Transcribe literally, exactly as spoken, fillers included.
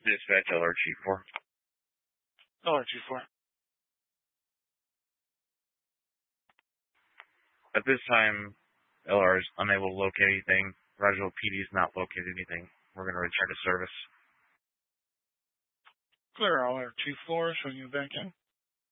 Dispatch L R G four. L R G four. At this time, L R is unable to locate anything. Rogeville P D has not located anything. We're going to return to service. Clear L R G four, showing you back in.